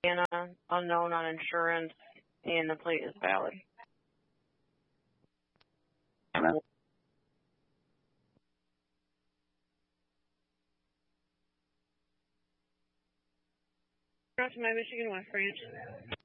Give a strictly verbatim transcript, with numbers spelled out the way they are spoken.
Indiana, unknown on insurance, and the plate is valid. Off to my Michigan West branch.